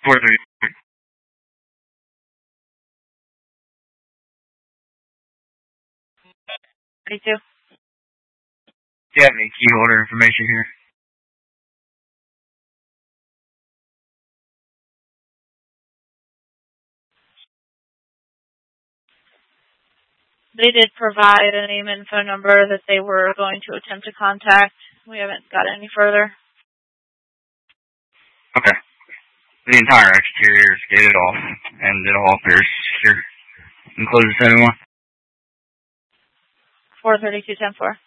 430. 32. Do you have any key holder information here? They did provide a name and phone number that they were going to attempt to contact. We haven't got any further. Okay. The entire exterior is gated off, and it all appears secure. Enclosure 71. 432-10-4.